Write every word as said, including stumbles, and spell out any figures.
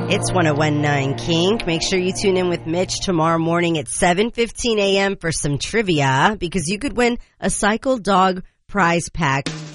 It's one oh one point nine Kink. Make sure you tune in with Mitch tomorrow morning at seven fifteen a.m. for some trivia because you could win a Cycle Dog prize pack.